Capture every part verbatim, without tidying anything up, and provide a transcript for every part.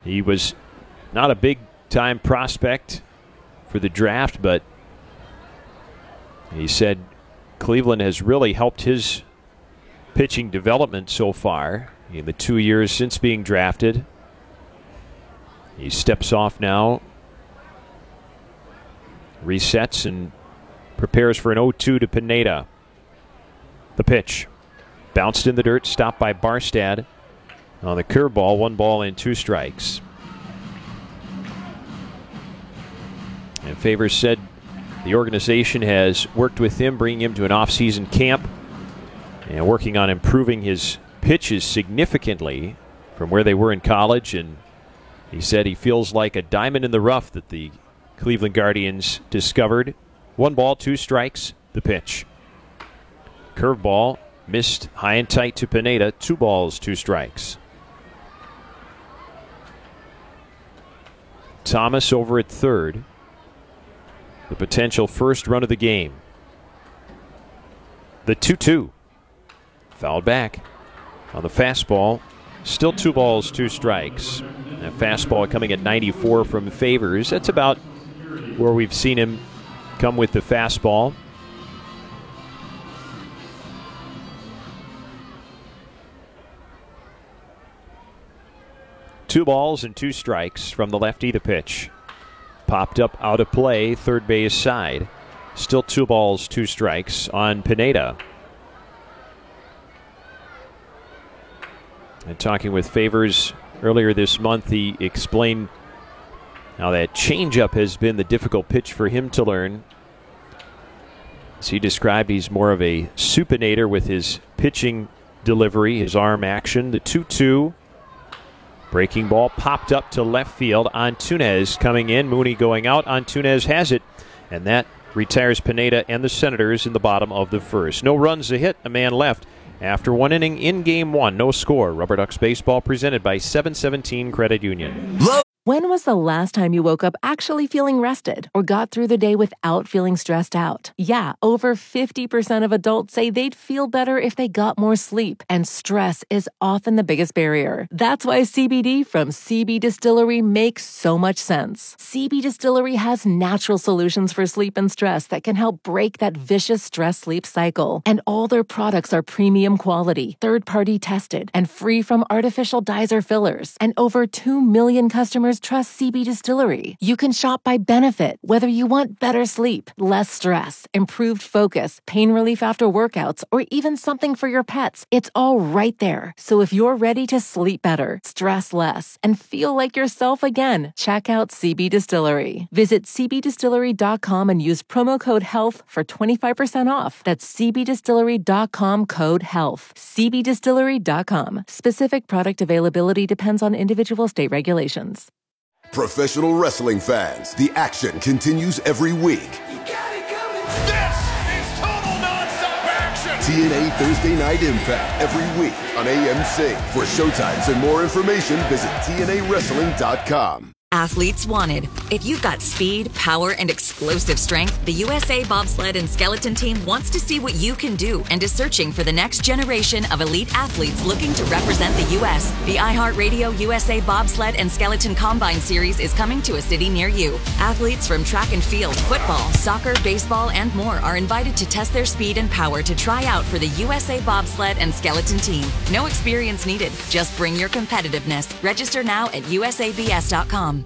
He was not a big-time prospect for the draft, but he said Cleveland has really helped his pitching development so far in the two years since being drafted. He steps off now, resets, and prepares for an oh two to Pineda. The pitch. Bounced in the dirt, stopped by Barstad on the curveball. One ball and two strikes. And Favors said the organization has worked with him, bringing him to an off-season camp and working on improving his pitches significantly from where they were in college. And he said he feels like a diamond in the rough that the Cleveland Guardians discovered. One ball, two strikes, the pitch. Curveball missed high and tight to Pineda. Two balls, two strikes. Thomas over at third. The potential first run of the game. The two two. Fouled back on the fastball. Still two balls, two strikes. That fastball coming at ninety-four from Favors. That's about where we've seen him come with the fastball. Two balls and two strikes from the lefty. The pitch popped up out of play, third base side. Still two balls, two strikes on Pineda. And talking with Favors earlier this month, he explained how that changeup has been the difficult pitch for him to learn. As he described, he's more of a supinator with his pitching delivery, his arm action. The two two. Breaking ball popped up to left field. Antunes coming in. Mooney going out. Antunes has it. And that retires Pineda and the Senators in the bottom of the first. No runs, a hit, a man left. After one inning in game one, no score. Rubber Ducks baseball presented by seven seventeen Credit Union. When was the last time you woke up actually feeling rested or got through the day without feeling stressed out? Yeah, over fifty percent of adults say they'd feel better if they got more sleep, and stress is often the biggest barrier. That's why C B D from C B Distillery makes so much sense. C B Distillery has natural solutions for sleep and stress that can help break that vicious stress-sleep cycle. And all their products are premium quality, third-party tested, and free from artificial dyes or fillers. And over two million customers trust C B Distillery. You can shop by benefit, whether you want better sleep, less stress, improved focus, pain relief after workouts, or even something for your pets. It's all right there. So if you're ready to sleep better, stress less, and feel like yourself again, check out C B Distillery. Visit c b distillery dot com and use promo code HEALTH for twenty-five percent off. That's c b distillery dot com code HEALTH. c b distillery dot com. Specific product availability depends on individual state regulations. Professional wrestling fans, the action continues every week. You got it coming. This is total nonstop action. T N A Thursday Night Impact every week on A M C. For showtimes and more information, visit T N A wrestling dot com. Athletes wanted. If you've got speed, power, and explosive strength, the U S A Bobsled and Skeleton Team wants to see what you can do and is searching for the next generation of elite athletes looking to represent the U S The iHeartRadio U S A Bobsled and Skeleton Combine Series is coming to a city near you. Athletes from track and field, football, soccer, baseball, and more are invited to test their speed and power to try out for the U S A Bobsled and Skeleton Team. No experience needed. Just bring your competitiveness. Register now at U S A B S dot com.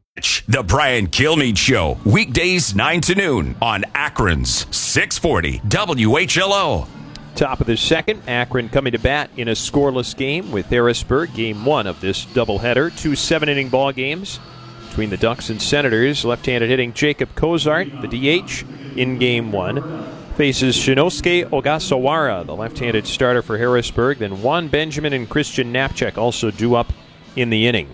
The Brian Kilmeade Show, weekdays nine to noon on Akron's six forty W H L O. Top of the second, Akron coming to bat in a scoreless game with Harrisburg. Game one of this doubleheader. Two seven-inning ball games between the Ducks and Senators. Left-handed hitting Jacob Cozart, the D H, in game one. Faces Shinosuke Ogasawara, the left-handed starter for Harrisburg. Then Juan Benjamin and Christian Knapczyk also due up in the inning.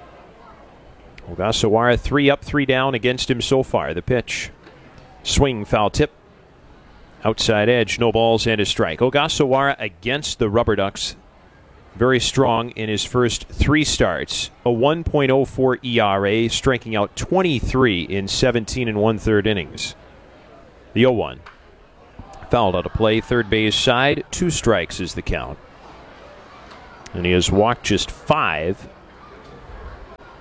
Ogasawara three up, three down against him so far. The pitch. Swing, foul tip. Outside edge, no balls and a strike. Ogasawara against the Rubber Ducks. Very strong in his first three starts. A one point oh four E R A, striking out twenty-three in seventeen and one-third innings. The oh one. Fouled out of play, third base side. Two strikes is the count. And he has walked just five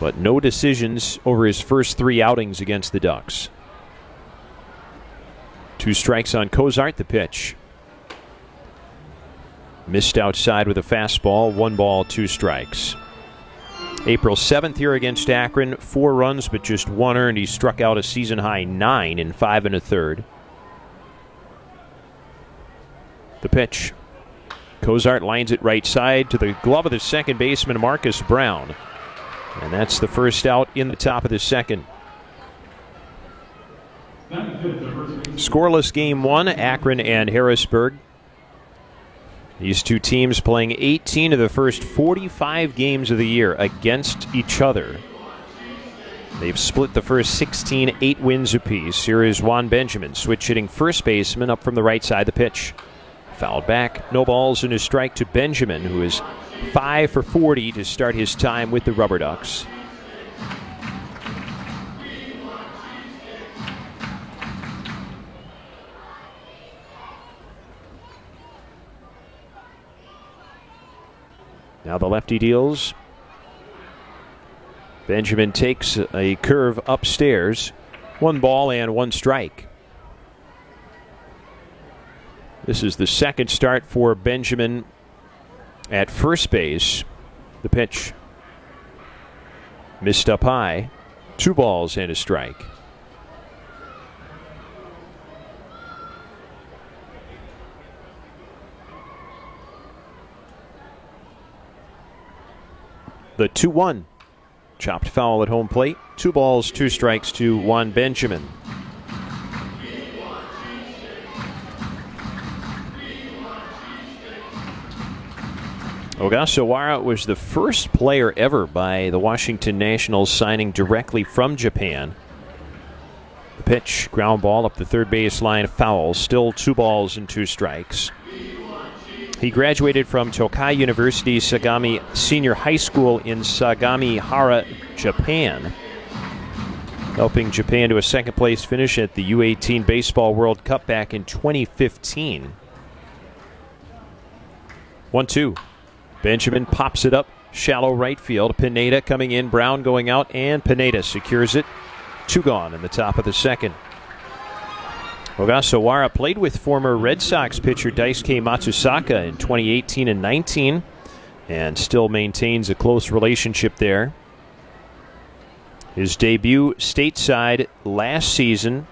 but no decisions over his first three outings against the Ducks. Two strikes on Cozart, the pitch. Missed outside with a fastball, one ball, two strikes. April seventh here against Akron, four runs but just one earned. He struck out a season-high nine in five and a third. The pitch. Cozart lines it right side to the glove of the second baseman, Marcus Brown. And that's the first out in the top of the second. Scoreless game one, Akron and Harrisburg. These two teams playing eighteen of the first forty-five games of the year against each other. They've split the first sixteen, eight wins apiece. Here is Juan Benjamin, switch hitting first baseman up from the right side of the pitch. Fouled back, no balls and a strike to Benjamin, who is five for forty to start his time with the Rubber Ducks. Now the lefty deals. Benjamin takes a curve upstairs. One ball and one strike. This is the second start for Benjamin at first base. The pitch missed up high. Two balls and a strike. The two one. Chopped foul at home plate. Two balls, two strikes to Juan Benjamin. Ogasawara was the first player ever by the Washington Nationals signing directly from Japan. The pitch, ground ball up the third base line, foul. Still two balls and two strikes. He graduated from Tokai University Sagami Senior High School in Sagamihara, Japan, helping Japan to a second place finish at the U eighteen Baseball World Cup back in twenty fifteen. one two. Benjamin pops it up, shallow right field. Pineda coming in, Brown going out, and Pineda secures it. Two gone in the top of the second. Ogasawara played with former Red Sox pitcher Daisuke Matsusaka in twenty eighteen and nineteen and still maintains a close relationship there. His debut stateside last season.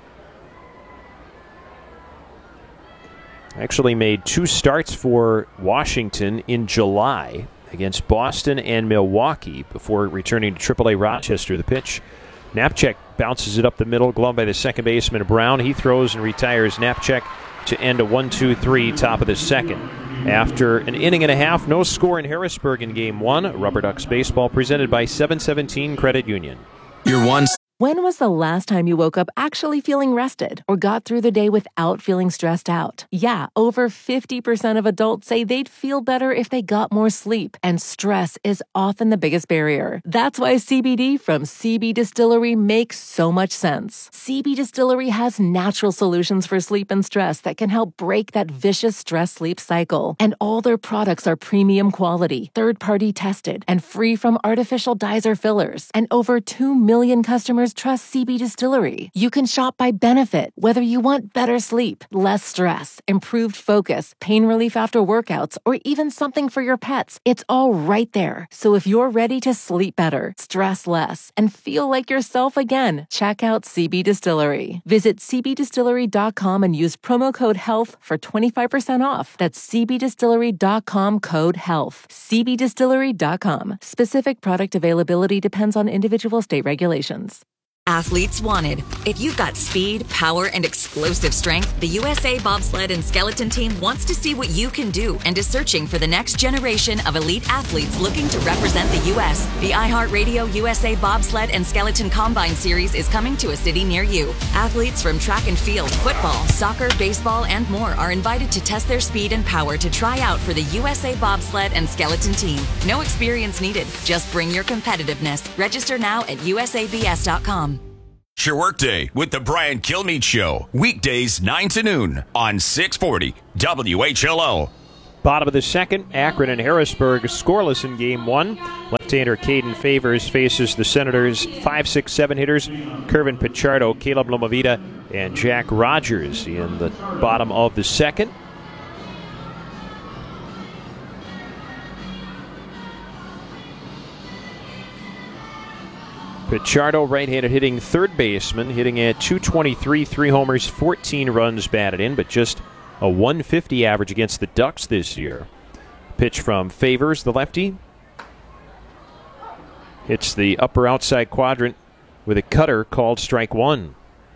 Actually made two starts for Washington in July against Boston and Milwaukee before returning to triple A Rochester. The pitch. Knapczyk bounces it up the middle, glove by the second baseman Brown. He throws and retires Knapczyk to end a one two three top of the second. After an inning and a half, no score in Harrisburg in game one. Rubber Ducks baseball presented by seven seventeen Credit Union. Your one. When was the last time you woke up actually feeling rested or got through the day without feeling stressed out? Yeah, over fifty percent of adults say they'd feel better if they got more sleep, and stress is often the biggest barrier. That's why C B D from C B Distillery makes so much sense. C B Distillery has natural solutions for sleep and stress that can help break that vicious stress-sleep cycle. And all their products are premium quality, third-party tested, and free from artificial dyes or fillers. And over two million customers trust C B Distillery. You can shop by benefit, whether you want better sleep, less stress, improved focus, pain relief after workouts, or even something for your pets. It's all right there. So if you're ready to sleep better, stress less, and feel like yourself again, check out C B Distillery. Visit c b distillery dot com and use promo code HEALTH for twenty-five percent off. That's c b distillery dot com code HEALTH. c b distillery dot com. Specific product availability depends on individual state regulations. Athletes wanted. If you've got speed, power, and explosive strength, the U S A Bobsled and Skeleton Team wants to see what you can do and is searching for the next generation of elite athletes looking to represent the U S The iHeartRadio U S A Bobsled and Skeleton Combine Series is coming to a city near you. Athletes from track and field, football, soccer, baseball, and more are invited to test their speed and power to try out for the U S A Bobsled and Skeleton Team. No experience needed. Just bring your competitiveness. Register now at u s a b s dot com. Your workday with the Brian Kilmeade Show. Weekdays nine to noon on six forty W H L O. Bottom of the second, Akron and Harrisburg scoreless in game one. Left-hander Caden Favors faces the Senators' five six seven hitters, Kervin Pichardo, Caleb Lomavita, and Jack Rogers in the bottom of the second. Pichardo, right-handed hitting third baseman, hitting at two twenty-three, three homers, fourteen runs batted in, but just a one fifty average against the Ducks this year. Pitch from Favors, the lefty. Hits the upper outside quadrant with a cutter called strike one.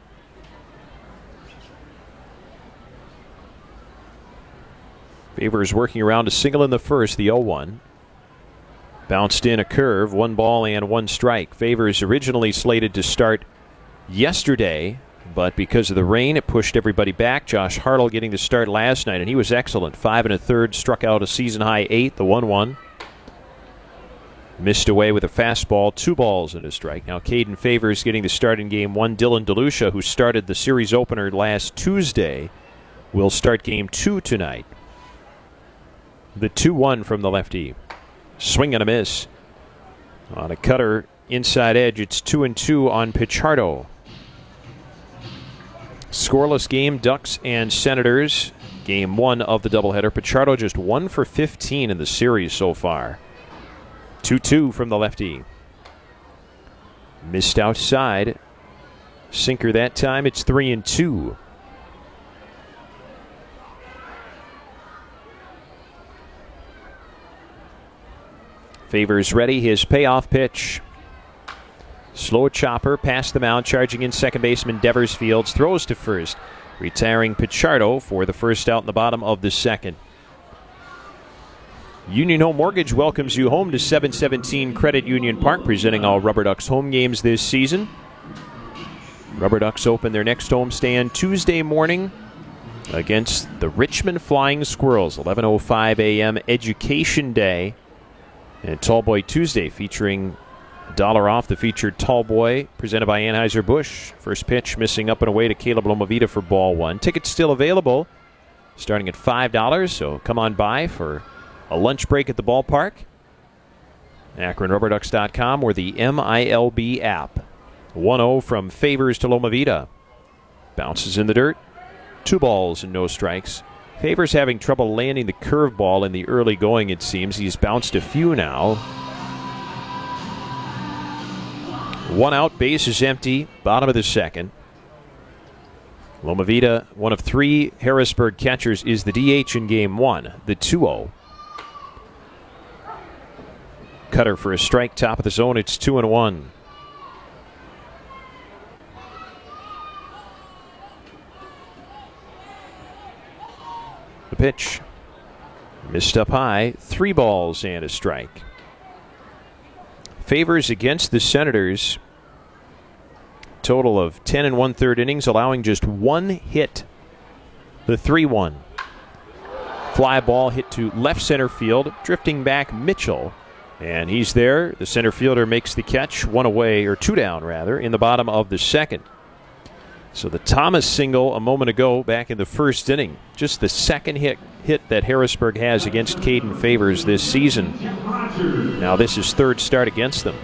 Favors working around a single in the first, the oh one. Bounced in a curve, one ball and one strike. Favors originally slated to start yesterday, but because of the rain, it pushed everybody back. Josh Hartle getting the start last night, and he was excellent. Five and a third, struck out a season-high eight, the one one. Missed away with a fastball, two balls and a strike. Now Caden Favors getting the start in game one. Dylan DeLucia, who started the series opener last Tuesday, will start game two tonight. The two one from the lefty. Swing and a miss. On a cutter inside edge, it's two and two on Pichardo. Scoreless game, Ducks and Senators. Game one of the doubleheader. Pichardo just one for fifteen in the series so far. two two from the lefty. Missed outside. Sinker that time. It's three and two. Favors ready. His payoff pitch. Slow chopper past the mound, charging in second baseman Devers Fields. Throws to first, retiring Pichardo for the first out in the bottom of the second. Union Home Mortgage welcomes you home to seven seventeen Credit Union Park, presenting all Rubber Ducks home games this season. Rubber Ducks open their next homestand Tuesday morning against the Richmond Flying Squirrels, eleven oh five a.m. Education Day. And Tallboy Tuesday featuring a dollar off the featured Tallboy, presented by Anheuser-Busch. First pitch missing up and away to Caleb Lomavita for ball one. Tickets still available, starting at five dollars, so come on by for a lunch break at the ballpark. Akron Rubber Ducks dot com or the M I L B app. one oh from Favors to Lomavita. Bounces in the dirt. Two balls and no strikes. Favors having trouble landing the curveball in the early going, it seems. He's bounced a few now. One out, base is empty, bottom of the second. Lomavita, one of three Harrisburg catchers, is the D H in game one, the two oh. Cutter for a strike, top of the zone, it's two and one. The pitch. Missed up high. Three balls and a strike. Favors against the Senators. Total of ten and one-third innings, allowing just one hit. The three one. Fly ball hit to left center field. Drifting back, Mitchell. And he's there. The center fielder makes the catch. One away, or two down, rather, in the bottom of the second. So the Thomas single a moment ago back in the first inning. Just the second hit hit that Harrisburg has against Caden Favors this season. Now this is third start against them.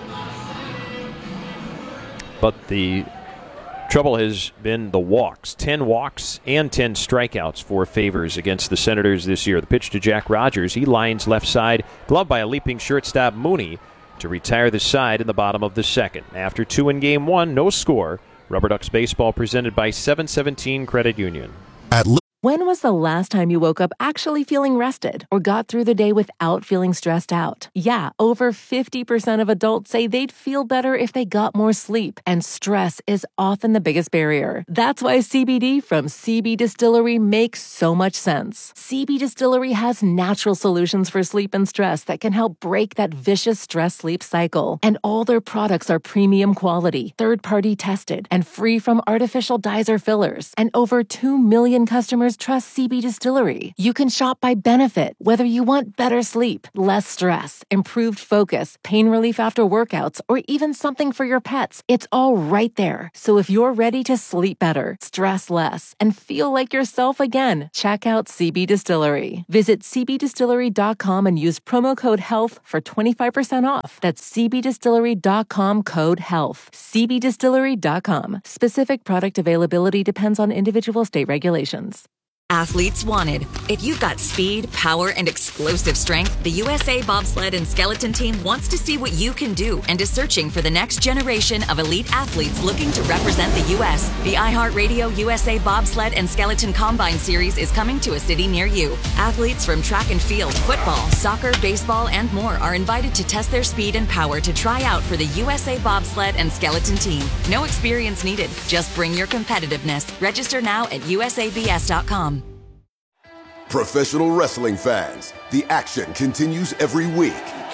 But the trouble has been the walks. Ten walks and ten strikeouts for Favors against the Senators this year. The pitch to Jack Rogers. He lines left side, gloved by a leaping shortstop Mooney to retire the side in the bottom of the second. After two in game one, no score. Rubber Ducks baseball presented by seven seventeen Credit Union. At When was the last time you woke up actually feeling rested or got through the day without feeling stressed out? Yeah, over fifty percent of adults say they'd feel better if they got more sleep, and stress is often the biggest barrier. That's why C B D from C B Distillery makes so much sense. C B Distillery has natural solutions for sleep and stress that can help break that vicious stress-sleep cycle. And all their products are premium quality, third-party tested, and free from artificial dyes or fillers. And over two million customers customers trust C B Distillery. You can shop by benefit, whether you want better sleep, less stress, improved focus, pain relief after workouts, or even something for your pets. It's all right there. So if you're ready to sleep better, stress less, and feel like yourself again, check out C B Distillery. Visit c b distillery dot com and use promo code HEALTH for twenty-five percent off. That's c b distillery dot com, code HEALTH. c b distillery dot com. Specific product availability depends on individual state regulations. Athletes wanted. If you've got speed, power, and explosive strength, the U S A Bobsled and Skeleton Team wants to see what you can do and is searching for the next generation of elite athletes looking to represent the U S The iHeartRadio U S A Bobsled and Skeleton Combine Series is coming to a city near you. Athletes from track and field, football, soccer, baseball, and more are invited to test their speed and power to try out for the U S A Bobsled and Skeleton Team. No experience needed. Just bring your competitiveness. Register now at u s a b s dot com. Professional wrestling fans, the action continues every week.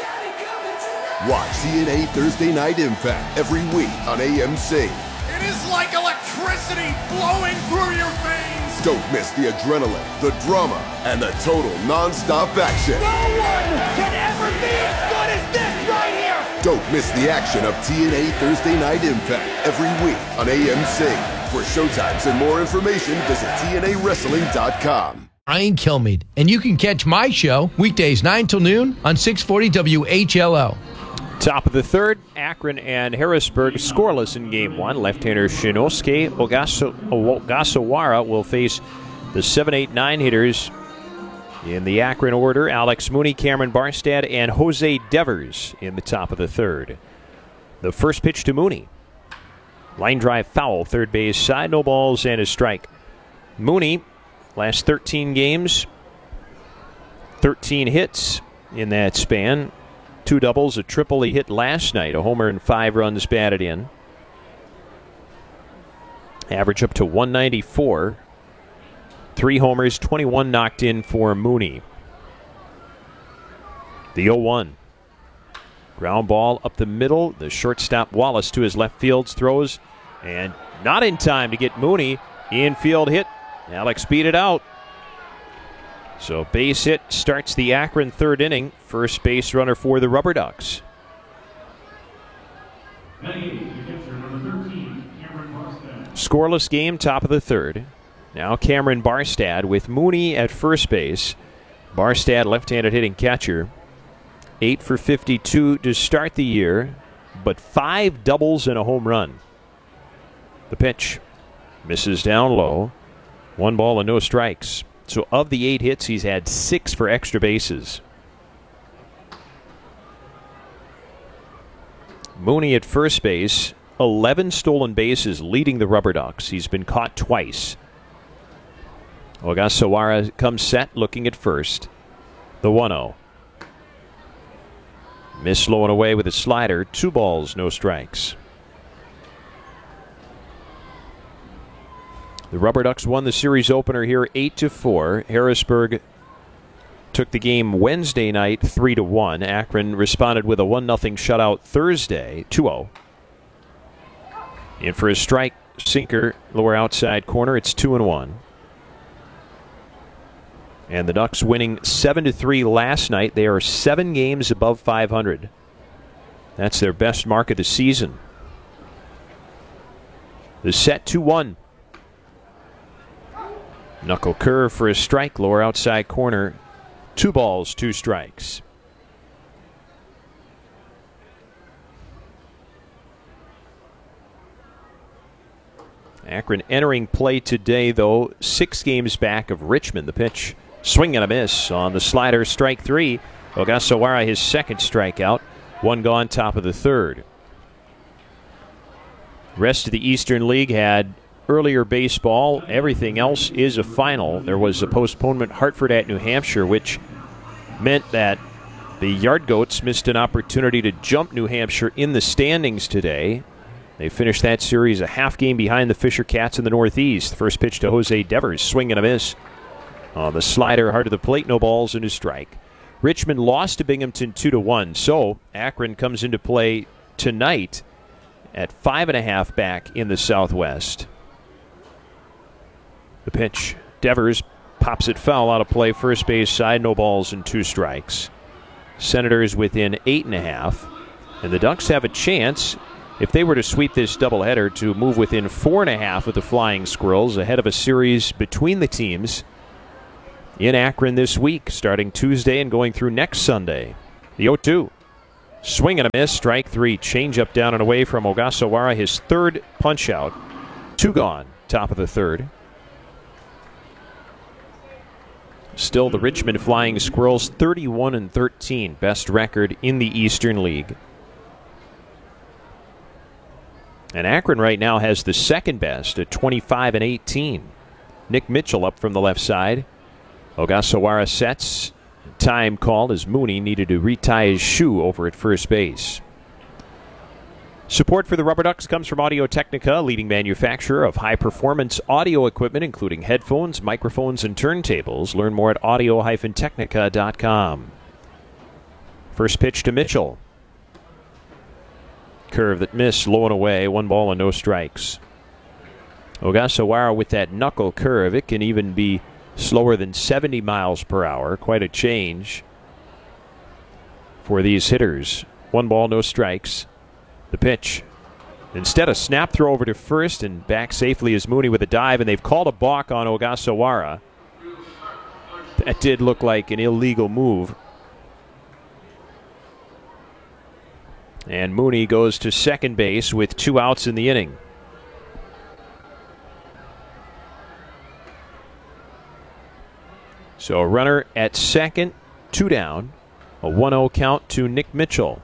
Watch T N A Thursday Night Impact every week on A M C. It is like electricity flowing through your veins. Don't miss the adrenaline, the drama, and the total non-stop action. No one can ever be as good as this right here. Don't miss the action of T N A Thursday Night Impact every week on A M C. For showtimes and more information, visit T N A wrestling dot com. Brian Kilmeade, and you can catch my show weekdays nine till noon on six forty W H L O. Top of the third, Akron and Harrisburg scoreless in game one. Left-hander Shinosuke Ogasawara will face the seven eight nine hitters in the Akron order. Alex Mooney, Cameron Barstad, and Jose Devers in the top of the third. The first pitch to Mooney. Line drive foul, third base side, no balls and a strike. Mooney, last thirteen games, thirteen hits in that span. Two doubles, a triple he hit last night, a homer and five runs batted in. Average up to one ninety-four. Three homers, twenty-one knocked in for Mooney. The oh one. Ground ball up the middle. The shortstop Wallace to his left field throws, and not in time to get Mooney. Infield hit. Alex beat it out. So base hit starts the Akron third inning. First base runner for the Rubber Ducks. Scoreless game, top of the third. Now Cameron Barstad with Mooney at first base. Barstad, left-handed hitting catcher. eight for fifty-two to start the year, but five doubles and a home run. The pitch misses down low. One ball and no strikes. So of the eight hits, he's had six for extra bases. Mooney at first base, eleven stolen bases, leading the Rubber Ducks. He's been caught twice. Ogasawara comes set, looking at first. The one oh. Miss low and away with a slider. Two balls, no strikes. The Rubber Ducks won the series opener here eight to four. Harrisburg took the game Wednesday night three to one. Akron responded with a one nothing shutout Thursday, two oh. In for a strike, sinker, lower outside corner. It's two and one. And the Ducks winning seven to three last night. They are seven games above five hundred. That's their best mark of the season. The set two one. Knuckle curve for a strike, lower outside corner. Two balls, two strikes. Akron entering play today, though, six games back of Richmond. The pitch, swing and a miss on the slider, strike three. Ogasawara, his second strikeout. One gone, top of the third. Rest of the Eastern League had earlier baseball. Everything else is a final. There was a postponement, Hartford at New Hampshire, which meant that the Yard Goats missed an opportunity to jump New Hampshire in the standings today. They finished that series a half game behind the Fisher Cats in the Northeast. First pitch to Jose Devers, swing and a miss. On the slider, hard to the plate, no balls and a strike. Richmond lost to Binghamton two to one, so Akron comes into play tonight at five and a half back in the Southwest. The pitch, Devers Pops it foul out of play, first base side, no balls and two strikes. Senators within eight and a half. And the Ducks have a chance, if they were to sweep this doubleheader, to move within four and a half of the Flying Squirrels ahead of a series between the teams in Akron this week, starting Tuesday and going through next Sunday. The oh two. Swing and a miss, strike three. Change up down and away from Ogasawara, his third punch out. Two gone, top of the third. Still the Richmond Flying Squirrels, thirty-one and thirteen, best record in the Eastern League. And Akron right now has the second best at twenty-five and eighteen. Nick Mitchell up from the left side. Ogasawara sets. Time called as Mooney needed to retie his shoe over at first base. Support for the Rubber Ducks comes from Audio-Technica, leading manufacturer of high-performance audio equipment, including headphones, microphones, and turntables. Learn more at audio dash technica dot com. First pitch to Mitchell. Curve that missed, low and away, one ball and no strikes. Ogasawara with that knuckle curve, it can even be slower than seventy miles per hour. Quite a change for these hitters. One ball, no strikes. The pitch. Instead, a snap throw over to first, and back safely is Mooney with a dive, and they've called a balk on Ogasawara. That did look like an illegal move. And Mooney goes to second base with two outs in the inning. So a runner at second, two down. A one oh count to Nick Mitchell.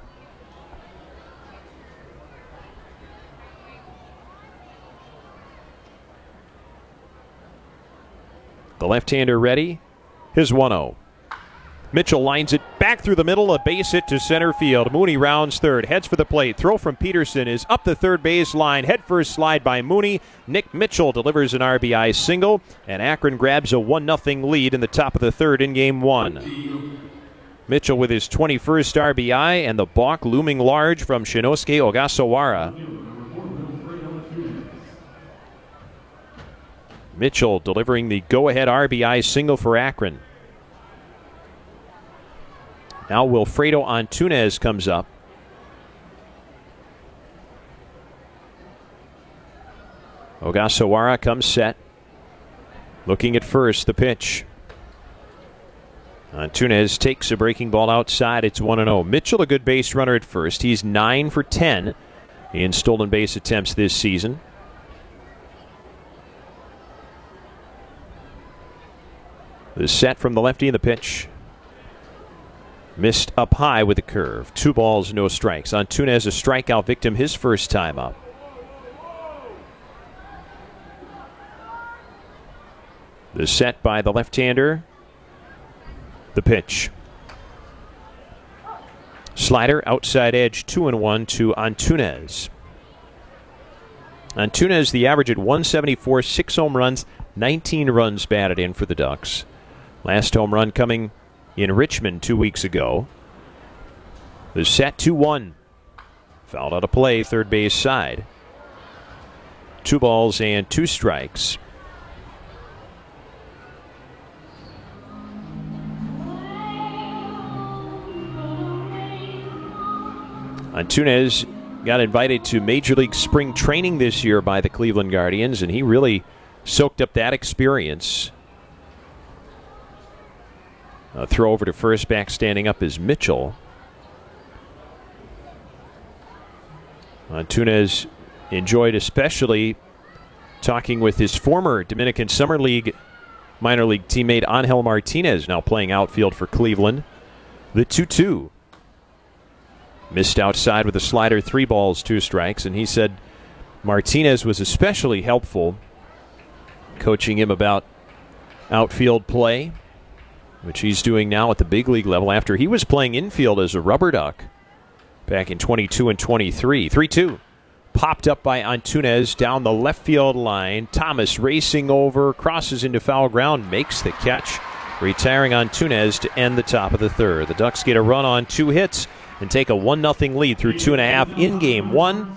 The left-hander ready. His one oh. Mitchell lines it back through the middle, a base hit to center field. Mooney rounds third, heads for the plate. Throw from Peterson is up the third base line. Head first slide by Mooney. Nick Mitchell delivers an R B I single, and Akron grabs a one nothing lead in the top of the third in game one. Mitchell with his twenty-first R B I, and the balk looming large from Shinosuke Ogasawara. Mitchell delivering the go-ahead R B I single for Akron. Now Wilfredo Antunez comes up. Ogasawara comes set. Looking at first, the pitch. Antunez takes a breaking ball outside. It's one and oh. Mitchell, a good base runner at first. He's nine for ten in stolen base attempts this season. The set from the lefty in the pitch. Missed up high with a curve. Two balls, no strikes. Antunez, a strikeout victim his first time up. The set by the left-hander. The pitch. Slider, outside edge, two and one to Antunez. Antunez, the average at one seventy-four, six home runs, nineteen runs batted in for the Ducks. Last home run coming in Richmond two weeks ago. The set two one. Fouled out of play, third base side. Two balls and two strikes. Antunez got invited to Major League Spring Training this year by the Cleveland Guardians, and he really soaked up that experience. A throw over to first, back standing up is Mitchell. Antunez enjoyed especially talking with his former Dominican Summer League minor league teammate Angel Martinez, now playing outfield for Cleveland. The two two. Missed outside with a slider, three balls, two strikes, and he said Martinez was especially helpful coaching him about outfield play, which he's doing now at the big league level after he was playing infield as a rubber duck back in twenty-two and twenty-three. three two. Popped up by Antunez down the left field line. Thomas racing over, crosses into foul ground, makes the catch, retiring Antunez to end the top of the third. The Ducks get a run on two hits and take a one nothing lead through two and a half in game one.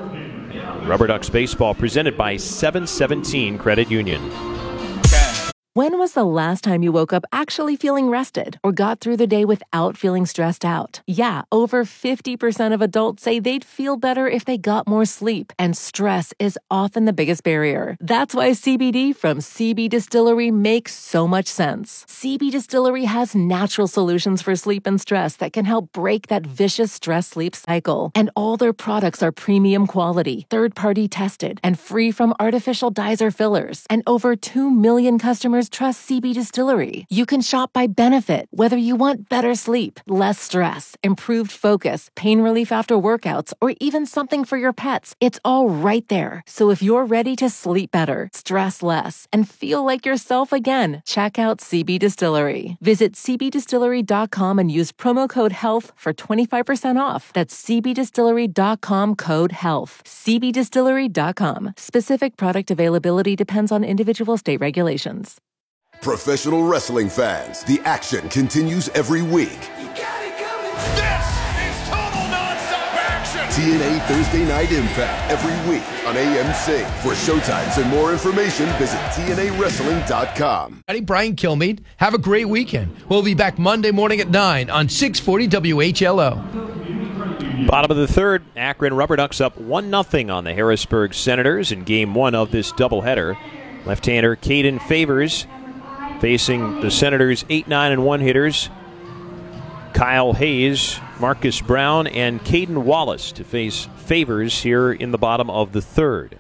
Rubber Ducks baseball presented by seven seventeen Credit Union. When was the last time you woke up actually feeling rested or got through the day without feeling stressed out? Yeah, over fifty percent of adults say they'd feel better if they got more sleep, and stress is often the biggest barrier. That's why C B D from C B Distillery makes so much sense. C B Distillery has natural solutions for sleep and stress that can help break that vicious stress-sleep cycle. And all their products are premium quality, third-party tested, and free from artificial dyes or fillers. And over two million customers trust C B Distillery. You can shop by benefit, whether you want better sleep, less stress, improved focus, pain relief after workouts, or even something for your pets. It's all right there. So if you're ready to sleep better, stress less, and feel like yourself again, check out C B Distillery. Visit c b distillery dot com and use promo code HEALTH for twenty-five percent off. That's c b distillery dot com code HEALTH. c b distillery dot com. Specific product availability depends on individual state regulations. Professional wrestling fans, the action continues every week. This is total nonstop action. T N A Thursday Night Impact every week on A M C. For showtimes and more information, visit T N A wrestling dot com. Hey, Brian Kilmeade. Have a great weekend. We'll be back Monday morning at nine on six forty W H L O. Bottom of the third, Akron Rubber Ducks up one nothing on the Harrisburg Senators in game one of this doubleheader. Left-hander Caden Favors facing the Senators' eight nine and one hitters Kyle Hayes, Marcus Brown, and Caden Wallace to face Favors here in the bottom of the third.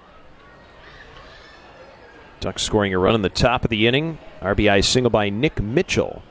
Ducks scoring a run in the top of the inning. R B I single by Nick Mitchell.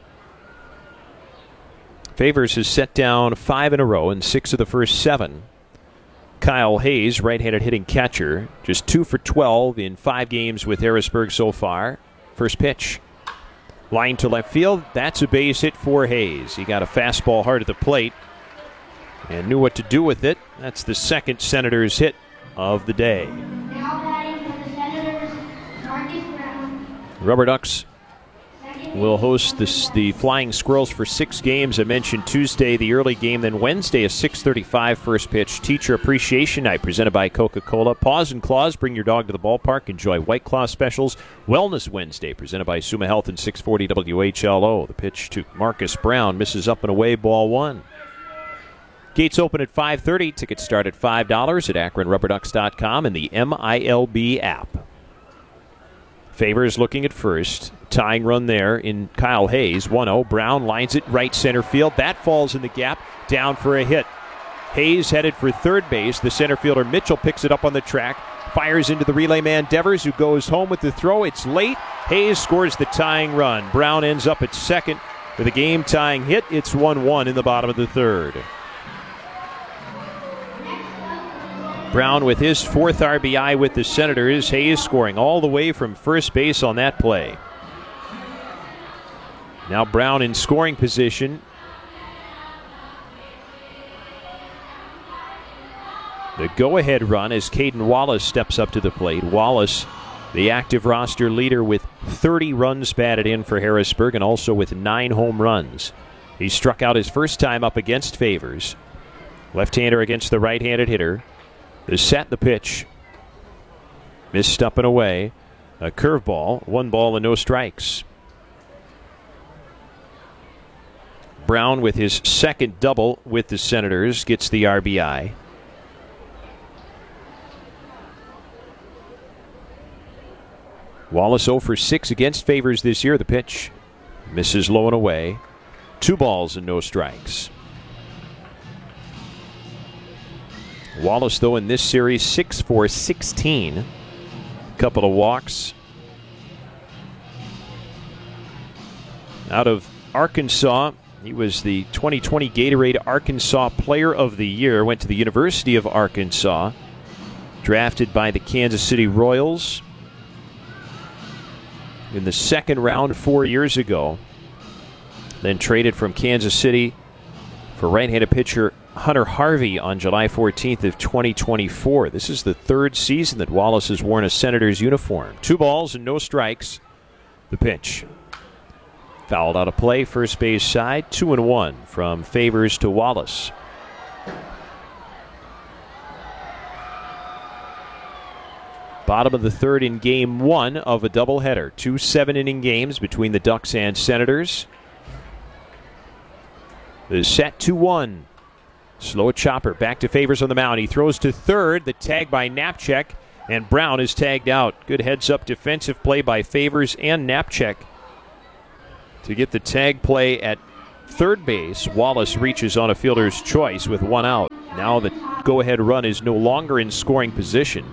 Favors has set down five in a row in six of the first seven. Kyle Hayes, right-handed hitting catcher, just two for twelve in five games with Harrisburg so far. First pitch. Line to left field. That's a base hit for Hayes. He got a fastball hard at the plate and knew what to do with it. That's the second Senators hit of the day. Now batting for the Senators, Marcus Brown. Rubber Ducks will host this, the Flying Squirrels for six games. I mentioned Tuesday, the early game. Then Wednesday, a six thirty-five first pitch. Teacher Appreciation Night presented by Coca-Cola. Paws and Claws, bring your dog to the ballpark. Enjoy White Claw specials. Wellness Wednesday presented by Suma Health and six forty W H L O. The pitch to Marcus Brown misses up and away, ball one. Gates open at five thirty. Tickets start at five dollars at akron rubber ducks dot com and the M I L B app. Favors looking at first. Tying run there in Kyle Hayes. one oh. Brown lines it right center field. That falls in the gap. Down for a hit. Hayes headed for third base. The center fielder Mitchell picks it up on the track. Fires into the relay man Devers, who goes home with the throw. It's late. Hayes scores the tying run. Brown ends up at second with a game-tying hit. It's one one in the bottom of the third. Brown with his fourth R B I with the Senators. Hayes scoring all the way from first base on that play. Now Brown in scoring position. The go-ahead run as Caden Wallace steps up to the plate. Wallace, the active roster leader with thirty runs batted in for Harrisburg and also with nine home runs. He struck out his first time up against Favors. Left-hander against the right-handed hitter. The set, the pitch. Missed up and away. A curveball, one ball and no strikes. Brown with his second double with the Senators gets the R B I. Wallace oh for six against Favors this year. The pitch misses low and away. Two balls and no strikes. Wallace, though, in this series, six for sixteen. Couple of walks. Out of Arkansas, he was the twenty twenty Gatorade Arkansas Player of the Year. Went to the University of Arkansas. Drafted by the Kansas City Royals in the second round four years ago. Then traded from Kansas City for right-handed pitcher Hunter Harvey on July fourteenth of twenty twenty-four. This is the third season that Wallace has worn a Senators uniform. Two balls and no strikes. The pitch. Fouled out of play, first base side. Two and one from Favors to Wallace. Bottom of the third in game one of a doubleheader. Two seven-inning games between the Ducks and Senators. The set two one. Slow chopper. Back to Favors on the mound. He throws to third. The tag by Knapczyk. And Brown is tagged out. Good heads-up defensive play by Favors and Knapczyk to get the tag play at third base. Wallace reaches on a fielder's choice with one out. Now the go-ahead run is no longer in scoring position.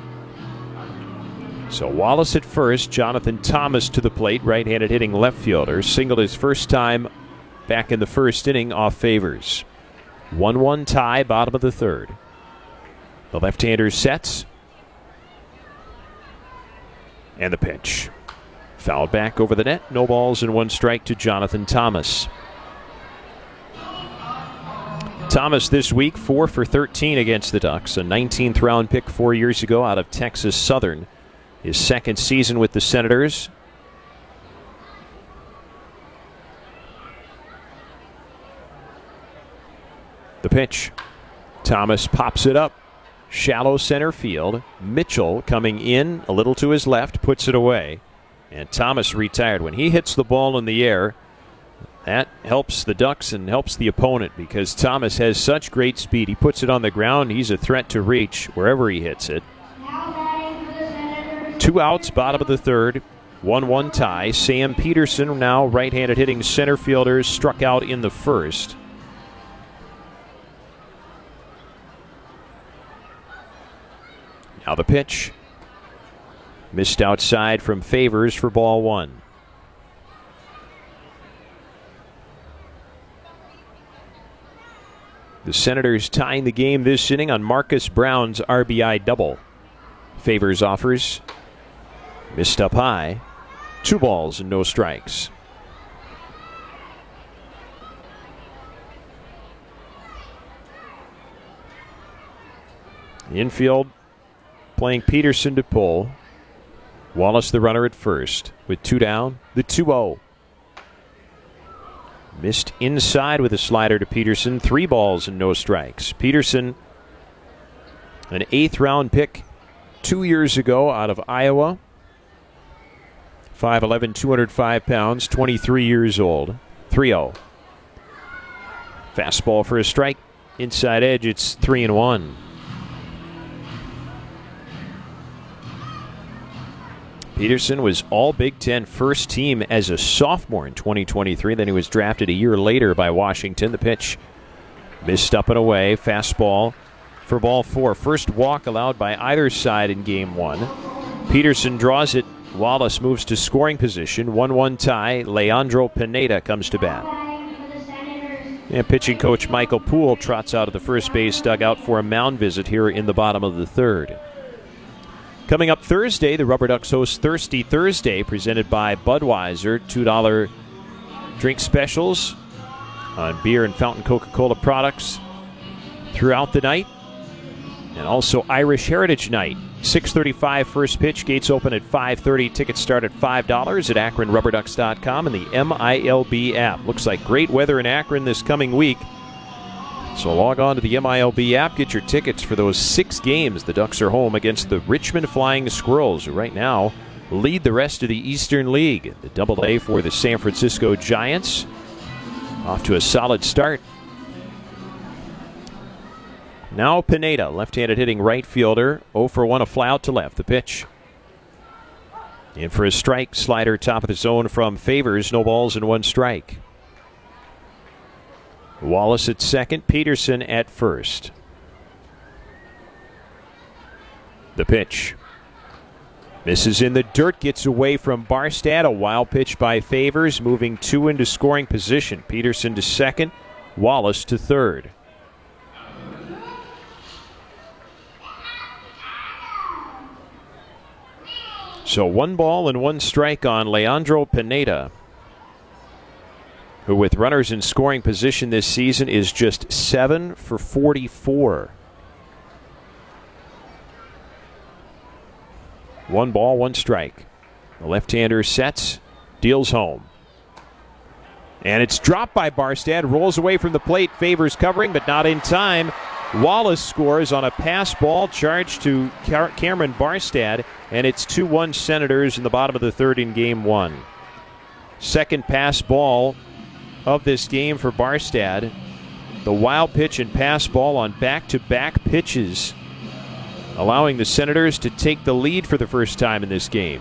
So Wallace at first, Jonathan Thomas to the plate, right-handed hitting left fielder. Singled his first time back in the first inning off Favors. one one tie, bottom of the third. The left-hander sets. And the pitch. Fouled back over the net. No balls and one strike to Jonathan Thomas. Thomas this week, four for thirteen against the Ducks. A nineteenth round pick four years ago out of Texas Southern. His second season with the Senators. The pitch. Thomas pops it up. Shallow center field. Mitchell coming in a little to his left, puts it away. And Thomas retired. When he hits the ball in the air, that helps the Ducks and helps the opponent because Thomas has such great speed. He puts it on the ground. He's a threat to reach wherever he hits it. Two outs, bottom of the third. one one tie. Sam Peterson, now right-handed hitting center fielders, struck out in the first. Now the pitch. Missed outside from Favors for ball one. The Senators tying the game this inning on Marcus Brown's R B I double. Favors offers. Missed up high. Two balls and no strikes. Infield playing Peterson to pull. Wallace the runner at first. With two down, the two oh. Missed inside with a slider to Peterson. Three balls and no strikes. Peterson, an eighth round pick two years ago out of Iowa. five eleven, two hundred five pounds, twenty-three years old. three oh. Fastball for a strike. Inside edge, it's three and one. Peterson was all Big Ten first team as a sophomore in twenty twenty-three. Then he was drafted a year later by Washington. The pitch missed up and away. Fastball for ball four. First walk allowed by either side in game one. Peterson draws it. Wallace moves to scoring position. one one tie. Leandro Pineda comes to bat. And pitching coach Michael Poole trots out of the first base dugout for a mound visit here in the bottom of the third. Coming up Thursday, the Rubber Ducks host Thirsty Thursday, presented by Budweiser. two dollar drink specials on beer and fountain Coca-Cola products throughout the night. And also Irish Heritage Night. six thirty-five first pitch. Gates open at five thirty. Tickets start at five dollars at Akron Rubber Ducks dot com and the M I L B app. Looks like great weather in Akron this coming week. So log on to the M I L B app, get your tickets for those six games. The Ducks are home against the Richmond Flying Squirrels, who right now lead the rest of the Eastern League. The double A for the San Francisco Giants. Off to a solid start. Now Pineda, left-handed hitting right fielder. oh for one, a fly out to left. The pitch. In for a strike, slider top of the zone from Favors. No balls and one strike. Wallace at second, Peterson at first. The pitch. Misses in the dirt, gets away from Barstad. A wild pitch by Favors, moving two into scoring position. Peterson to second, Wallace to third. So one ball and one strike on Leandro Pineda, who with runners in scoring position this season is just seven for forty-four. One ball, one strike. The left-hander sets, deals home. And it's dropped by Barstad, rolls away from the plate, Favors covering, but not in time. Wallace scores on a pass ball charged to Car- Cameron Barstad, and it's two one Senators in the bottom of the third in game one. Second pass ball of this game for Barstad. The wild pitch and pass ball on back-to-back pitches, allowing the Senators to take the lead for the first time in this game.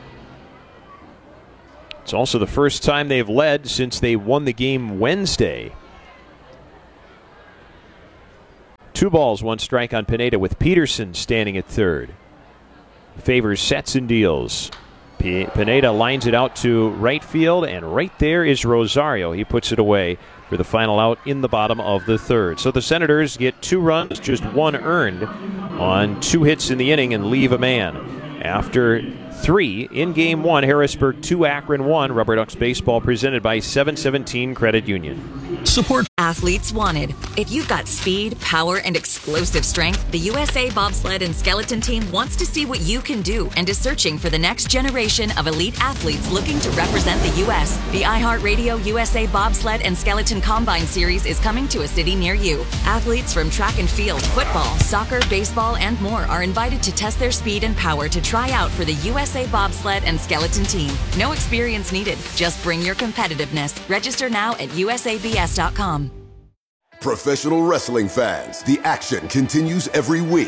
It's also the first time they've led since they won the game Wednesday. Two balls, one strike on Pineda with Peterson standing at third. Favors sets and deals. P- Pineda lines it out to right field, and right there is Rosario. He puts it away for the final out in the bottom of the third. So the Senators get two runs, just one earned on two hits in the inning and leave a man. After three in game one, Harrisburg two, Akron one. Rubber Ducks baseball presented by seven seventeen Credit Union. Support Athletes Wanted. If you've got speed, power, and explosive strength, the U S A Bobsled and Skeleton Team wants to see what you can do and is searching for the next generation of elite athletes looking to represent the U S The iHeartRadio U S A Bobsled and Skeleton Combine Series is coming to a city near you. Athletes from track and field, football, soccer, baseball, and more are invited to test their speed and power to try out for the U S A Bobsled and Skeleton Team. No experience needed. Just bring your competitiveness. Register now at U S A B S dot com. Professional wrestling fans, the action continues every week.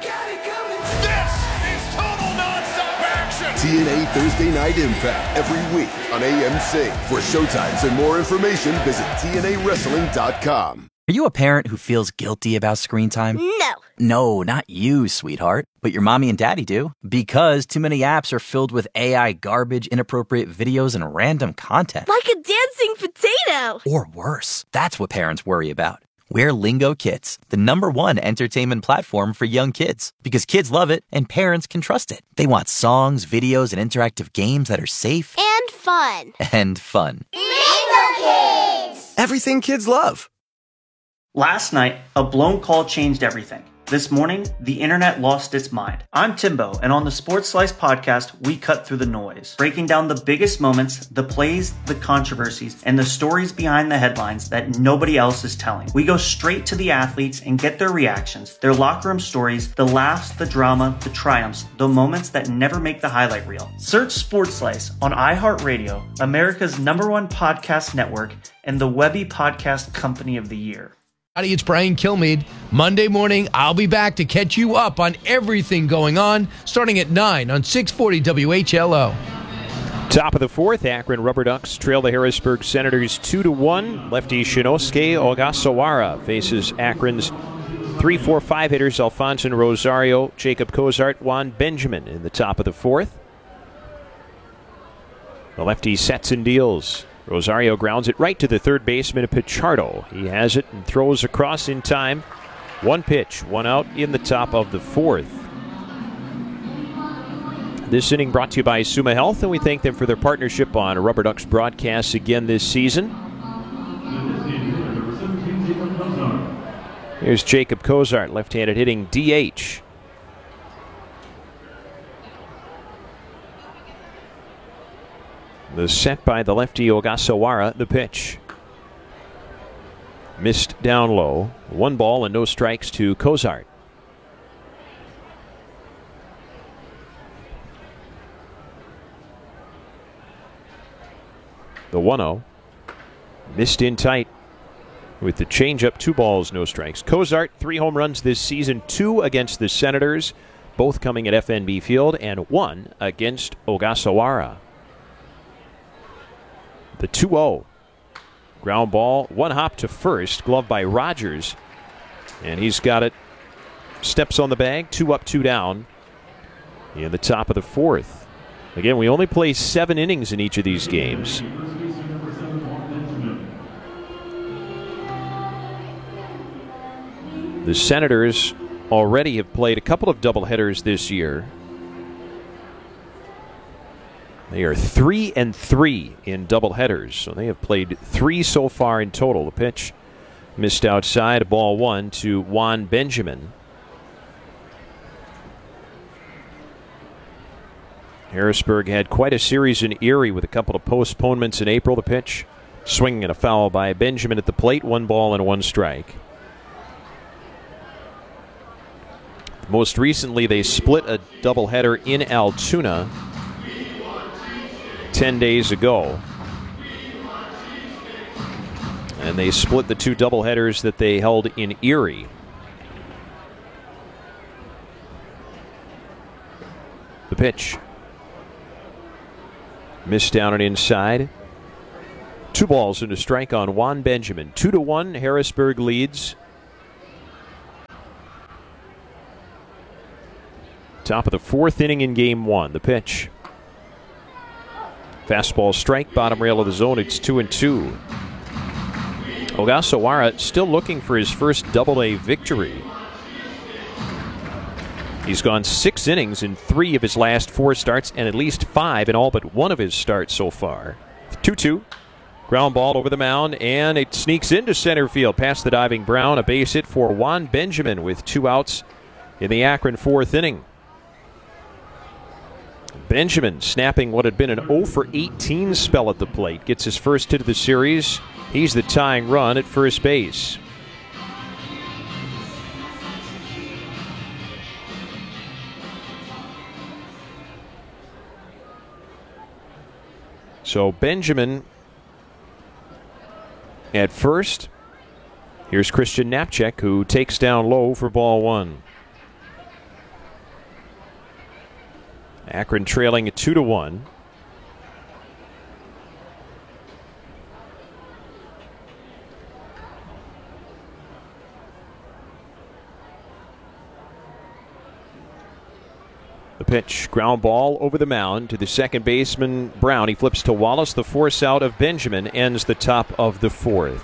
This is total nonstop action. T N A Thursday Night Impact every week on A M C. For showtimes and more information, visit T N A wrestling dot com. Are you a parent who feels guilty about screen time? No. No, not you, sweetheart. But your mommy and daddy do. Because too many apps are filled with A I garbage, inappropriate videos, and random content. Like a dancing potato. Or worse. That's what parents worry about. We're Lingo Kids, the number one entertainment platform for young kids. Because kids love it and parents can trust it. They want songs, videos, and interactive games that are safe. And fun. And fun. Lingo Kids! Everything kids love. Last night, a blown call changed everything. This morning, the internet lost its mind. I'm Timbo, and on the Sports Slice podcast, we cut through the noise, breaking down the biggest moments, the plays, the controversies, and the stories behind the headlines that nobody else is telling. We go straight to the athletes and get their reactions, their locker room stories, the laughs, the drama, the triumphs, the moments that never make the highlight reel. Search Sports Slice on iHeartRadio, America's number one podcast network, and the Webby Podcast Company of the Year. Howdy, it's Brian Kilmeade. Monday morning, I'll be back to catch you up on everything going on, starting at nine on six forty W H L O. Top of the fourth, Akron Rubber Ducks trail the Harrisburg Senators two to one. Lefty Shinosuke Ogasawara faces Akron's three four five hitters Alfonso Rosario, Jacob Cozart, Juan Benjamin in the top of the fourth. The lefty sets and deals. Rosario grounds it right to the third baseman, Pichardo. He has it and throws across in time. One pitch, one out in the top of the fourth. This inning brought to you by Suma Health, and we thank them for their partnership on Rubber Ducks broadcasts again this season. Here's Jacob Cozart, left-handed hitting D H. The set by the lefty Ogasawara, the pitch. Missed down low. One ball and no strikes to Cozart. The one oh. Missed in tight with the changeup. Two balls, no strikes. Cozart, three home runs this season, two against the Senators, both coming at F N B Field, and one against Ogasawara. The two oh. Ground ball, one hop to first, glove by Rogers. And he's got it. Steps on the bag, two up, two down in the top of the fourth. Again, we only play seven innings in each of these games. The Senators already have played a couple of doubleheaders this year. They are three and three in doubleheaders, so they have played three so far in total. The pitch missed outside, ball one to Juan Benjamin. Harrisburg had quite a series in Erie with a couple of postponements in April. The pitch swinging and a foul by Benjamin at the plate, one ball and one strike. Most recently, they split a doubleheader in Altoona ten days ago. And they split the two doubleheaders that they held in Erie. The pitch. Missed down and inside. Two balls and a strike on Juan Benjamin. Two to one, Harrisburg leads. Top of the fourth inning in game one. The pitch. Fastball strike, bottom rail of the zone. It's two and two. Ogasawara still looking for his first double-A victory. He's gone six innings in three of his last four starts and at least five in all but one of his starts so far. two two. Ground ball over the mound, and it sneaks into center field past the diving Brown. A base hit for Juan Benjamin with two outs in the Akron fourth inning. Benjamin snapping what had been an oh for eighteen spell at the plate. Gets his first hit of the series. He's the tying run at first base. So Benjamin at first. Here's Christian Knapczyk, who takes down low for ball one. Akron trailing at two to one. The pitch, ground ball over the mound to the second baseman Brown. He flips to Wallace. The force out of Benjamin ends the top of the fourth.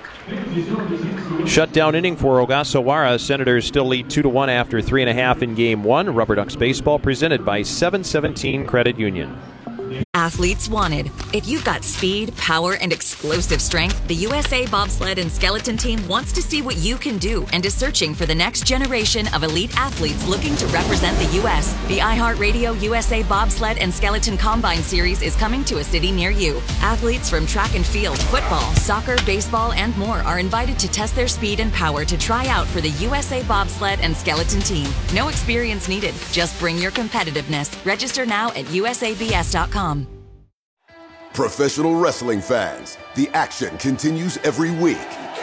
Shutdown inning for Ogasawara. Senators still lead two to one after three and a half in game one. Rubber Ducks baseball presented by seven seventeen Credit Union. Athletes wanted. If you've got speed, power, and explosive strength, the U S A Bobsled and Skeleton Team wants to see what you can do and is searching for the next generation of elite athletes looking to represent the U S The iHeartRadio U S A Bobsled and Skeleton Combine Series is coming to a city near you. Athletes from track and field, football, soccer, baseball, and more are invited to test their speed and power to try out for the U S A Bobsled and Skeleton Team. No experience needed. Just bring your competitiveness. Register now at U S A B S dot com. Professional wrestling fans, the action continues every week.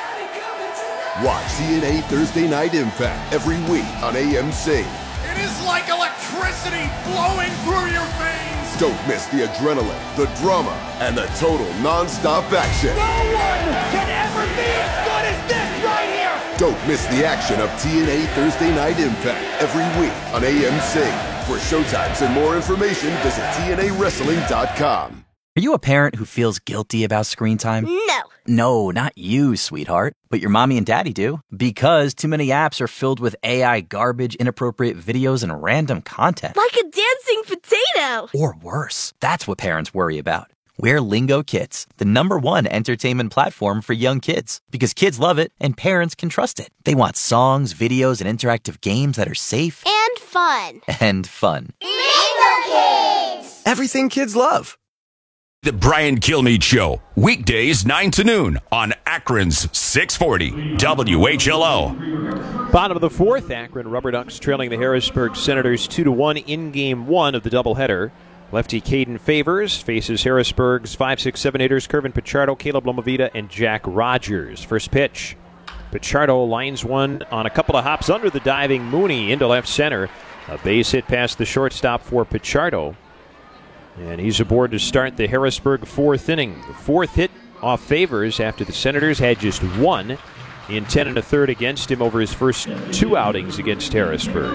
Watch T N A Thursday Night Impact every week on A M C. It is like electricity flowing through your veins. Don't miss the adrenaline, the drama, and the total non-stop action. No one can ever be as good as this right here. Don't miss the action of T N A Thursday Night Impact every week on A M C. For showtimes and more information, visit T N A wrestling dot com. Are you a parent who feels guilty about screen time? No. No, not you, sweetheart. But your mommy and daddy do. Because too many apps are filled with A I garbage, inappropriate videos, and random content. Like a dancing potato. Or worse. That's what parents worry about. We're Lingo Kids, the number one entertainment platform for young kids. Because kids love it and parents can trust it. They want songs, videos, and interactive games that are safe. And fun. And fun. Lingo Kids. Everything kids love. The Brian Kilmeade Show, weekdays nine to noon on Akron's six forty W H L O. Bottom of the fourth, Akron Rubber Ducks trailing the Harrisburg Senators two to one in game one of the doubleheader. Lefty Caden Favors faces Harrisburg's five six seven hitters Kervin Pichardo, Caleb Lomavita, and Jack Rogers. First pitch. Pichardo lines one on a couple of hops under the diving Mooney into left center. A base hit past the shortstop for Pichardo. And he's aboard to start the Harrisburg fourth inning. The fourth hit off Favors after the Senators had just one in ten and a third against him over his first two outings against Harrisburg.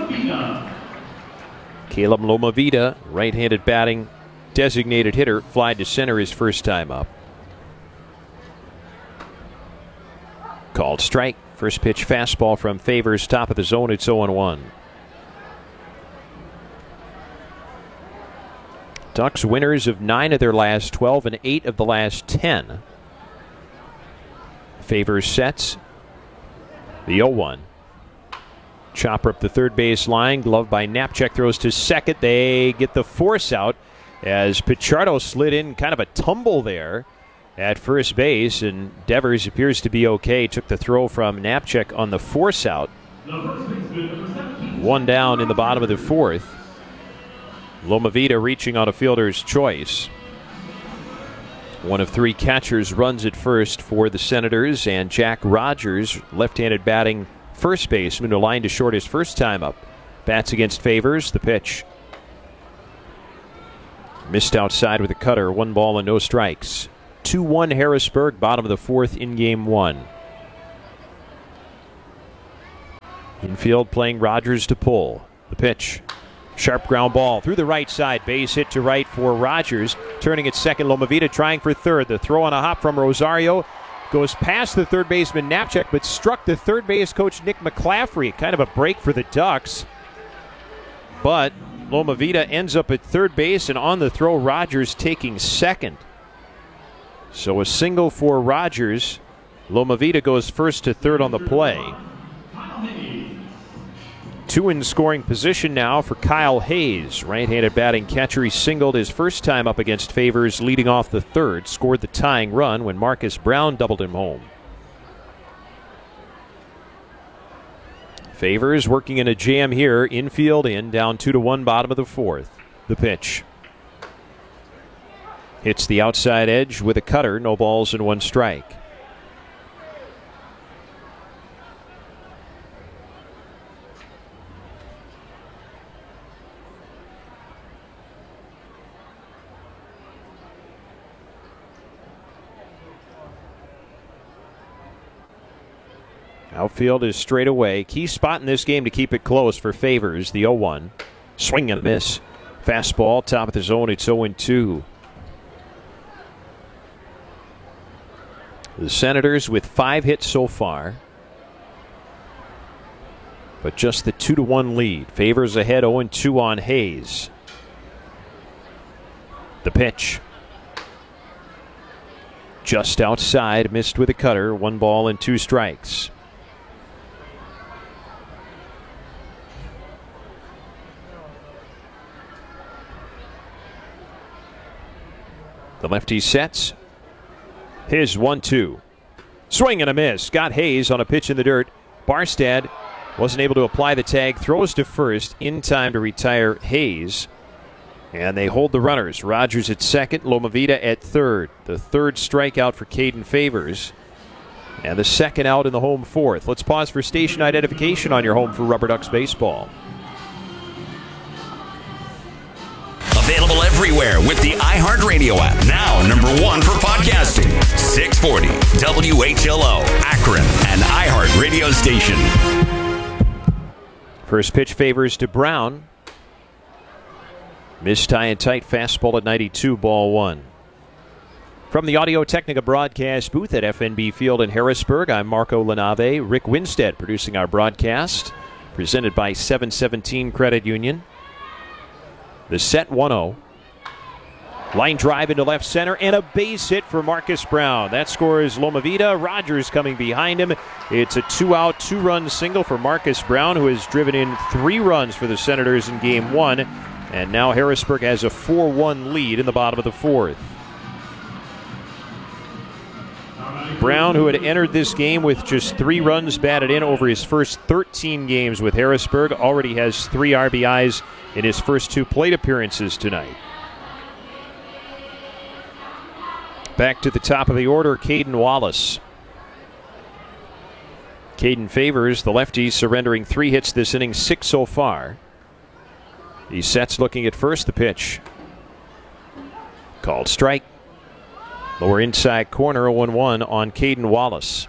Caleb Lomavita, right-handed batting, designated hitter, flied to center his first time up. Called strike. First pitch fastball from Favors, top of the zone. It's oh one. Ducks winners of nine of their last twelve and eight of the last ten. Favors sets the oh one. Chopper up the third base line. Glove by Knapczyk, throws to second. They get the force out as Pichardo slid in kind of a tumble there at first base, and Devers appears to be okay. Took the throw from Knapczyk on the force out. One down in the bottom of the fourth. Loma Vida reaching on a fielder's choice. One of three catchers runs at first for the Senators, and Jack Rogers, left-handed batting first baseman, who lined to short his first time up. Bats against Favors. The pitch. Missed outside with a cutter. One ball and no strikes. two one Harrisburg, bottom of the fourth in game one. Infield playing Rogers to pull. The pitch. Sharp ground ball through the right side. Base hit to right for Rogers. Turning at second, Loma Vida trying for third. The throw on a hop from Rosario goes past the third baseman Knapczyk, but struck the third base coach Nick McClaffrey. Kind of a break for the Ducks. But Loma Vida ends up at third base, and on the throw, Rogers taking second. So a single for Rogers. Loma Vida goes first to third on the play. Two in scoring position now for Kyle Hayes. Right-handed batting catcher. He singled his first time up against Favors, leading off the third. Scored the tying run when Marcus Brown doubled him home. Favors working in a jam here. Infield in, down two to one, bottom of the fourth. The pitch. Hits the outside edge with a cutter. No balls and one strike. Outfield is straight away. Key spot in this game to keep it close for Favors. The oh one. Swing and a miss. Fastball, top of the zone. It's oh two. The Senators with five hits so far, but just the two to one lead. Favors ahead oh two on Hayes. The pitch. Just outside, missed with a cutter. One ball and two strikes. The lefty sets. His one two. Swing and a miss. Scott Hayes on a pitch in the dirt. Barstad wasn't able to apply the tag. Throws to first in time to retire Hayes. And they hold the runners. Rogers at second. Loma Vida at third. The third strikeout for Caden Favors. And the second out in the home fourth. Let's pause for station identification on your home for Rubber Ducks baseball. Available everywhere with the iHeartRadio app. Now number one for podcasting. six forty W H L O, Akron, an iHeartRadio station. First pitch Favors to Brown. Missed high and tight fastball at ninety-two, ball one. From the Audio Technica broadcast booth at F N B Field in Harrisburg, I'm Marco Lanave. Rick Winstead producing our broadcast. Presented by seven seventeen Credit Union. The set one oh. Line drive into left center and a base hit for Marcus Brown. That scores Loma Vida. Rogers coming behind him. It's a two-out, two-run single for Marcus Brown, who has driven in three runs for the Senators in game one. And now Harrisburg has a four one lead in the bottom of the fourth. Brown, who had entered this game with just three runs batted in over his first thirteen games with Harrisburg, already has three R B Is in his first two plate appearances tonight. Back to the top of the order, Caden Wallace. Caden Favors, the lefty, surrendering three hits this inning, six so far. He sets looking at first. The pitch. Called strike. Lower inside corner, oh one on Caden Wallace.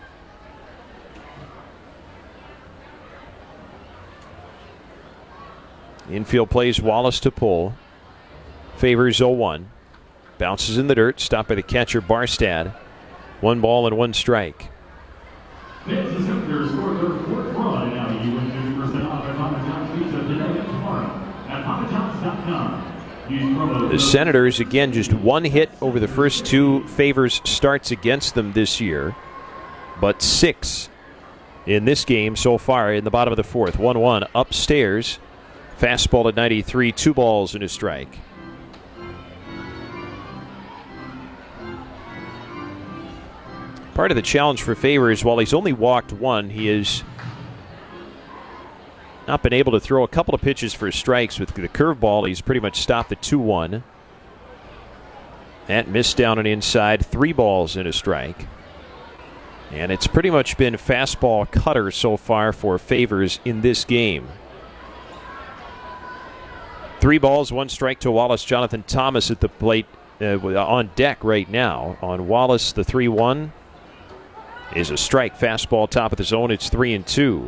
Infield plays Wallace to pull. Favors oh one. Bounces in the dirt, stopped by the catcher Barstad. One ball and one strike. This is Hookers scored their fourth run, and now you win fifty percent off at Papa John's Pizza today and tomorrow at Papa John's dot com. The Senators, again, just one hit over the first two Favors starts against them this year, but six in this game so far in the bottom of the fourth. one one upstairs. Fastball at ninety-three, two balls and a strike. Part of the challenge for Favors, while he's only walked one, he has not been able to throw a couple of pitches for strikes. With the curveball, he's pretty much stopped the two one. That missed down and inside, three balls and a strike. And it's pretty much been fastball cutter so far for Favors in this game. Three balls, one strike to Wallace. Jonathan Thomas at the plate uh, on deck right now. On Wallace, the three one is a strike. Fastball top of the zone. It's three and two.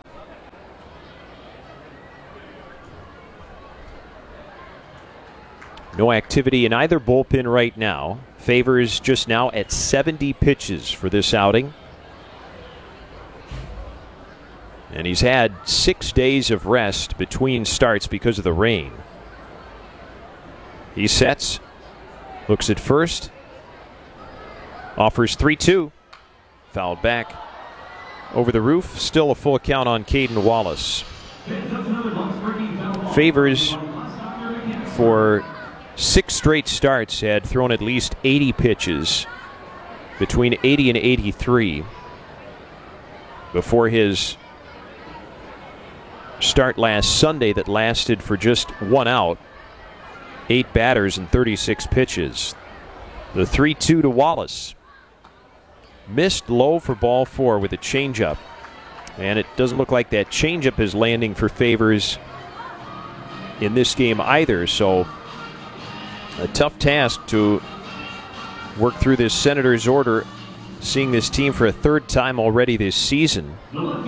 No activity in either bullpen right now. Favors just now at seventy pitches for this outing. And he's had six days of rest between starts because of the rain. He sets, looks at first, offers three two. Fouled back over the roof. Still a full count on Caden Wallace. Favors for six straight starts had thrown at least eighty pitches, between eighty and eighty-three, before his start last Sunday that lasted for just one out, eight batters and thirty-six pitches. The three two to Wallace. Missed low for ball four with a changeup, and it doesn't look like that changeup is landing for Favors in this game either, so a tough task to work through this Senators order, seeing this team for a third time already this season.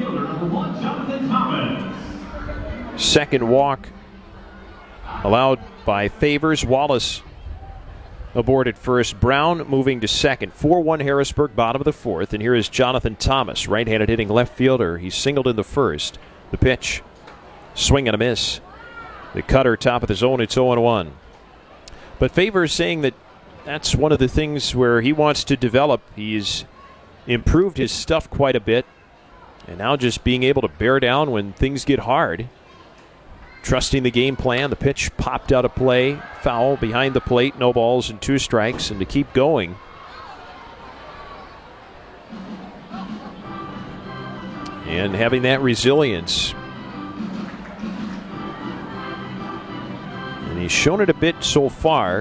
Second walk allowed by Favors. Wallace aboard at first. Brown moving to second. four one Harrisburg, bottom of the fourth. And here is Jonathan Thomas, right-handed hitting left fielder. He singled in the first. The pitch, swing and a miss. The cutter, top of the zone. It's oh one. But Favors saying that that's one of the things where he wants to develop. He's improved his stuff quite a bit, and now just being able to bear down when things get hard. Trusting the game plan. The pitch popped out of play. Foul behind the plate. No balls and two strikes, and to keep going. And having that resilience. And he's shown it a bit so far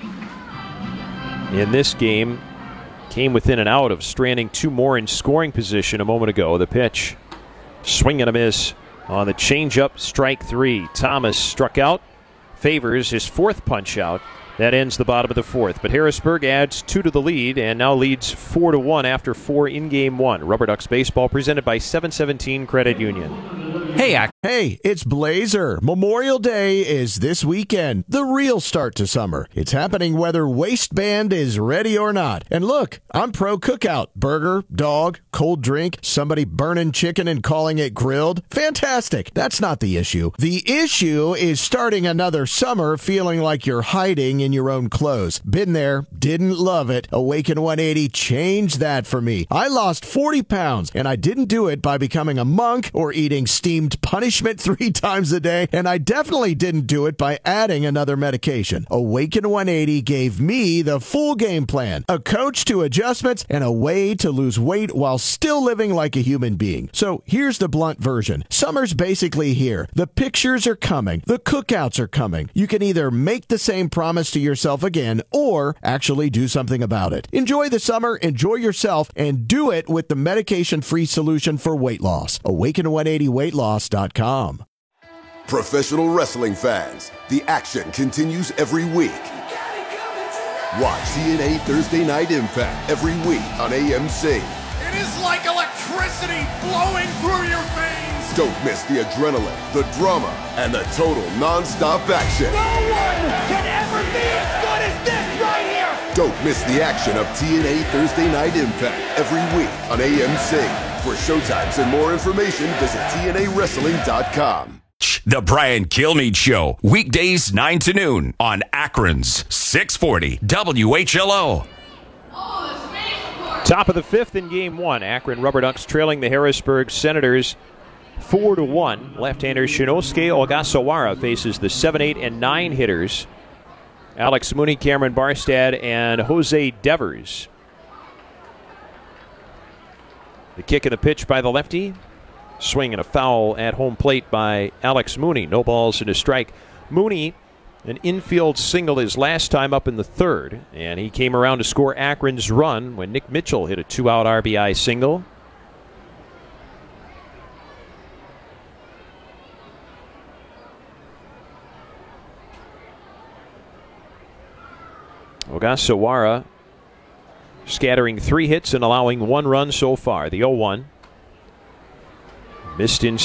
in this game. Came within an out of stranding two more in scoring position a moment ago. The pitch, swing and a miss on the changeup, strike three. Thomas struck out. Favors his fourth punch out. That ends the bottom of the fourth. But Harrisburg adds two to the lead and now leads four to one after four in game one. Rubber Ducks baseball presented by seven seventeen Credit Union. Hey, I- hey, it's Blazer. Memorial Day is this weekend, the real start to summer. It's happening whether waistband is ready or not. And look, I'm pro cookout. Burger, dog, cold drink, somebody burning chicken and calling it grilled. Fantastic. That's not the issue. The issue is starting another summer feeling like you're hiding in your own clothes. Been there, didn't love it. Awaken one eighty changed that for me. I lost forty pounds, and I didn't do it by becoming a monk or eating steamed punishment three times a day, and I definitely didn't do it by adding another medication. Awaken one eighty gave me the full game plan, a coach to adjustments, and a way to lose weight while still living like a human being. So here's the blunt version. Summer's basically here. The pictures are coming. The cookouts are coming. You can either make the same promise to yourself again or actually do something about it. Enjoy the summer, enjoy yourself, and do it with the medication-free solution for weight loss. Awaken one eighty weight loss dot com. Professional wrestling fans, the action continues every week. Watch T N A Thursday Night Impact every week on A M C. It is like electricity flowing through your veins. Don't miss the adrenaline, the drama, and the total non-stop action. No one can ever be as good as this right here. Don't miss the action of T N A Thursday Night Impact every week on A M C. For showtimes and more information, visit T N A wrestling dot com. The Brian Kilmeade Show, weekdays nine to noon on Akron's six forty W H L O. Top of the fifth in game one. Akron Rubber Ducks trailing the Harrisburg Senators four to one. Left-hander Shinosuke Ogasawara faces the seven, eight, and nine hitters Alex Mooney, Cameron Barstad, and Jose Devers. The kick and the pitch by the lefty. swing and a foul at home plate by Alex Mooney. No balls and a strike. Mooney, an infield single his last time up in the third, and he came around to score Akron's run when Nick Mitchell hit a two-out R B I single. Ogasawara scattering three hits and allowing one run so far. The oh one. Missed in